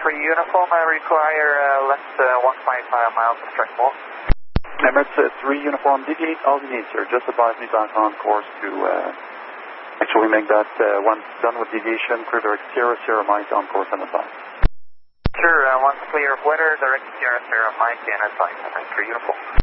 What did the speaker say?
3 Uniform, I require left 155 miles of strike more. Emirates 3 Uniform, deviate all you need, sir. Just advise me back on course to actually make that once done with deviation, clear direct Sierra, Sierra Mike on course and advise. Sure, once clear of weather, direct Sierra, Sierra Mike and advise. 3 Uniform.